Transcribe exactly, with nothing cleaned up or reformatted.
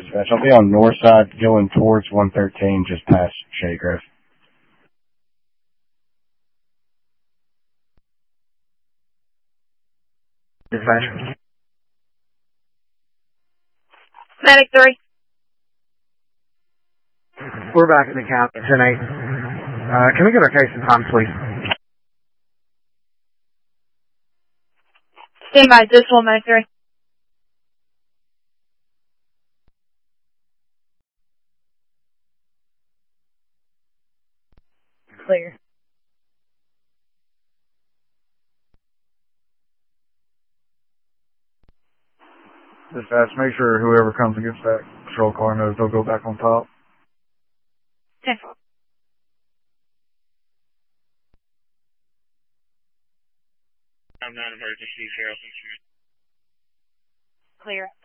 Dispatch. I'll be on north side going towards one thirteen, just past Shady Grove. Dispatch. Medic three. We're back at the count at ten eight. Uh, can we get our case in time, please? Stand by, this one, Medic three. Clear. Dispatch, make sure whoever comes and gets that patrol car knows they'll go back on top. Okay. I'm not emergency, Harrelson Street. Clear.